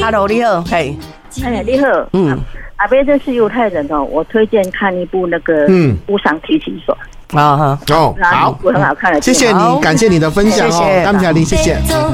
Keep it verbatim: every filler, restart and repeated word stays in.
Hello， 你好，嘿， 哎，你好，嗯，阿伯这是犹太人哦，我推荐看一部那个《无上提琴手》 啊哈， 哦，好， 很好看的， 谢谢你，感谢你的分享哦，感谢你，谢谢。